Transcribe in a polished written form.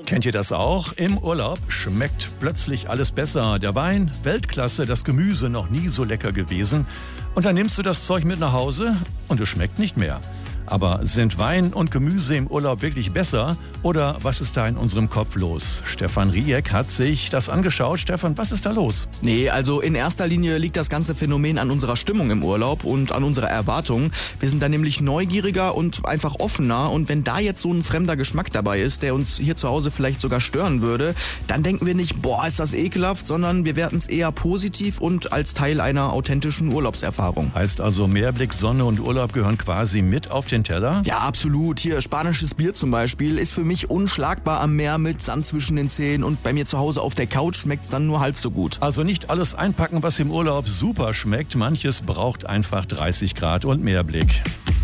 Kennt ihr das auch? Im Urlaub schmeckt plötzlich alles besser. Der Wein, Weltklasse, das Gemüse noch nie so lecker gewesen. Und dann nimmst du das Zeug mit nach Hause und es schmeckt nicht mehr. Aber sind Wein und Gemüse im Urlaub wirklich besser? Oder was ist da in unserem Kopf los? Stefan Rieck hat sich das angeschaut. Stefan, was ist da los? Nee, also in erster Linie liegt das ganze Phänomen an unserer Stimmung im Urlaub und an unserer Erwartung. Wir sind da nämlich neugieriger und einfach offener. Und wenn da jetzt so ein fremder Geschmack dabei ist, der uns hier zu Hause vielleicht sogar stören würde, dann denken wir nicht, boah, ist das ekelhaft, sondern wir werten es eher positiv und als Teil einer authentischen Urlaubserfahrung. Heißt also, Meerblick, Sonne und Urlaub gehören quasi mit auf den Teller? Ja, absolut. Hier, spanisches Bier zum Beispiel ist für mich unschlagbar am Meer mit Sand zwischen den Zähnen und bei mir zu Hause auf der Couch schmeckt's dann nur halb so gut. Also nicht alles einpacken, was im Urlaub super schmeckt. Manches braucht einfach 30 Grad und Meerblick.